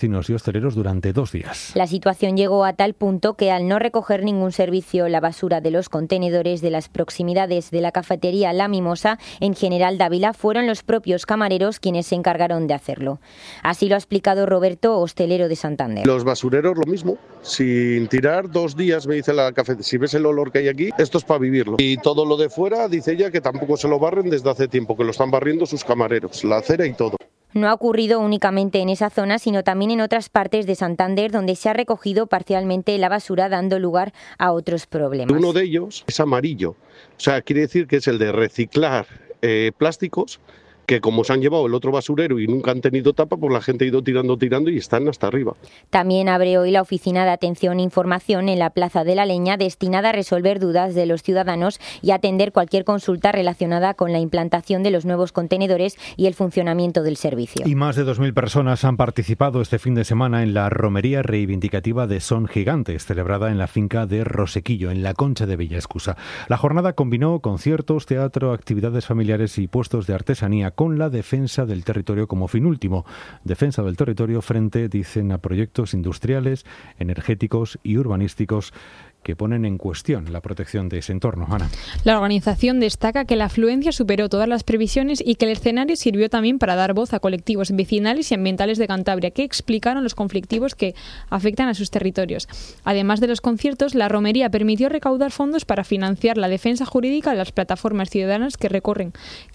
y hosteleros durante 2 días. La situación llegó a tal punto que al no recoger ningún servicio la basura de los contenedores de las proximidades de la cafetería La Mimosa en General Dávila fueron los propios camareros quienes se encargaron de hacerlo. Así lo ha explicado Roberto, hostelero de Santander. Los basureros lo mismo, sin tirar 2 días, me dice la cafetería, si ves el olor que hay aquí, esto es para vivirlo. Y todo lo de fuera, dice ella que tampoco se lo barren desde hace tiempo, que lo están barriendo sus camareros, la acera y todo. No ha ocurrido únicamente en esa zona, sino también en otras partes de Santander, donde se ha recogido parcialmente la basura, dando lugar a otros problemas. Uno de ellos es amarillo, o sea, quiere decir que es el de reciclar plásticos, que como se han llevado el otro basurero y nunca han tenido tapa, pues la gente ha ido tirando y están hasta arriba. También abre hoy la oficina de atención e información en la Plaza de la Leña, destinada a resolver dudas de los ciudadanos y atender cualquier consulta relacionada con la implantación de los nuevos contenedores y el funcionamiento del servicio. Y más de 2.000 personas han participado este fin de semana en la romería reivindicativa de Son Gigantes, celebrada en la finca de Rosequillo, en la Concha de Villaescusa. La jornada combinó conciertos, teatro, actividades familiares y puestos de artesanía, con la defensa del territorio como fin último. Defensa del territorio frente, dicen, a proyectos industriales, energéticos y urbanísticos que ponen en cuestión la protección de ese entorno. Ana. La organización destaca que la afluencia superó todas las previsiones y que el escenario sirvió también para dar voz a colectivos vecinales y ambientales de Cantabria que explicaron los conflictivos que afectan a sus territorios. Además de los conciertos, la romería permitió recaudar fondos para financiar la defensa jurídica de las plataformas ciudadanas que recurren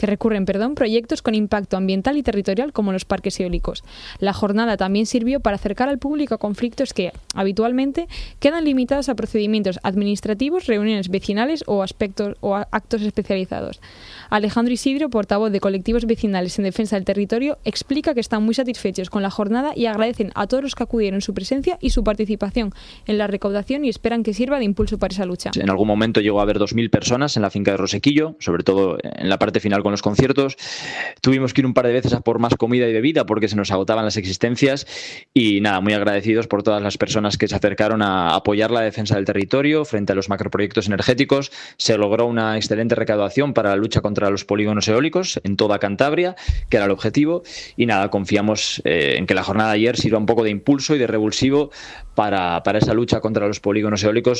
proyectos con impacto ambiental y territorial como los parques eólicos. La jornada también sirvió para acercar al público a conflictos que habitualmente quedan limitados a procedimientos administrativos, reuniones vecinales o actos especializados. Alejandro Isidro, portavoz de colectivos vecinales en defensa del territorio, explica que están muy satisfechos con la jornada y agradecen a todos los que acudieron su presencia y su participación en la recaudación y esperan que sirva de impulso para esa lucha. En algún momento llegó a haber 2.000 personas en la finca de Rosequillo, sobre todo en la parte final con los conciertos. Tuvimos que ir un par de veces a por más comida y bebida porque se nos agotaban las existencias y nada, muy agradecidos por todas las personas que se acercaron a apoyar la defensa del territorio frente a los macroproyectos energéticos. Se logró una excelente recaudación para la lucha contra los polígonos eólicos en toda Cantabria, que era el objetivo, y nada, confiamos en que la jornada de ayer sirva un poco de impulso y de revulsivo para esa lucha contra los polígonos eólicos.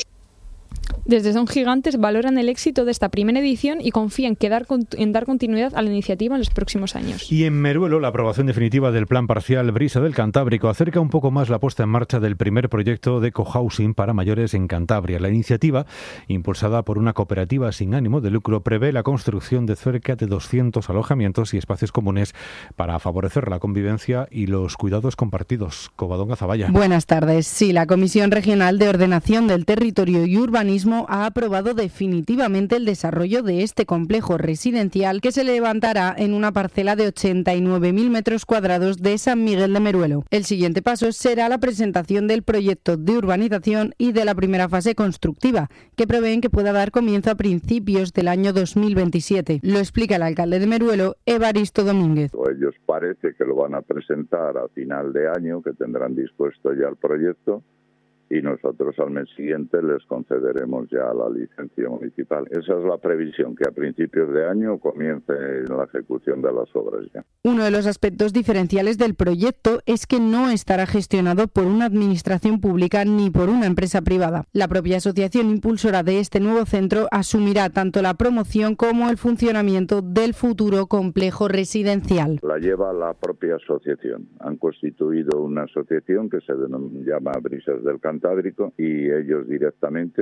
Desde Son Gigantes valoran el éxito de esta primera edición y confían en dar continuidad a la iniciativa en los próximos años. Y en Meruelo, la aprobación definitiva del Plan Parcial Brisa del Cantábrico acerca un poco más la puesta en marcha del primer proyecto de cohousing para mayores en Cantabria. La iniciativa, impulsada por una cooperativa sin ánimo de lucro, prevé la construcción de cerca de 200 alojamientos y espacios comunes para favorecer la convivencia y los cuidados compartidos. Covadonga Zavalla. Buenas tardes. Sí, la Comisión Regional de Ordenación del Territorio y Urbanismo ha aprobado definitivamente el desarrollo de este complejo residencial que se levantará en una parcela de 89.000 metros cuadrados de San Miguel de Meruelo. El siguiente paso será la presentación del proyecto de urbanización y de la primera fase constructiva, que prevén que pueda dar comienzo a principios del año 2027. Lo explica el alcalde de Meruelo, Evaristo Domínguez. Ellos parece que lo van a presentar a final de año, que tendrán dispuesto ya el proyecto, y nosotros al mes siguiente les concederemos ya la licencia municipal. Esa es la previsión, que a principios de año comience la ejecución de las obras ya. Uno de los aspectos diferenciales del proyecto es que no estará gestionado por una administración pública ni por una empresa privada. La propia asociación impulsora de este nuevo centro asumirá tanto la promoción como el funcionamiento del futuro complejo residencial. La lleva la propia asociación. Han constituido una asociación que se llama Brisas del Cantábrico y ellos directamente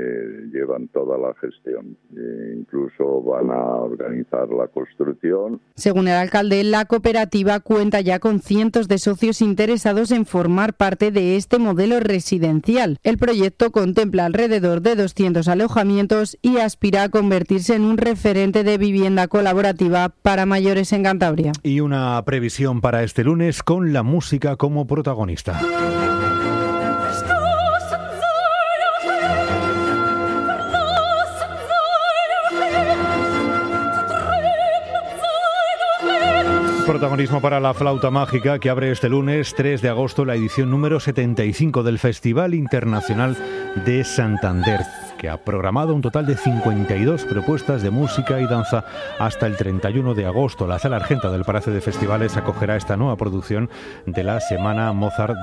llevan toda la gestión. Incluso van a organizar la construcción. Según el alcalde, la cooperativa cuenta ya con cientos de socios interesados en formar parte de este modelo residencial. El proyecto contempla alrededor de 200 alojamientos y aspira a convertirse en un referente de vivienda colaborativa para mayores en Cantabria. Y una previsión para este lunes con la música como protagonista. Protagonismo para la flauta mágica, que abre este lunes 3 de agosto la edición número 75 del Festival Internacional de Santander, que ha programado un total de 52 propuestas de música y danza hasta el 31 de agosto. La Sala Argenta del Palacio de Festivales acogerá esta nueva producción de la Semana Mozart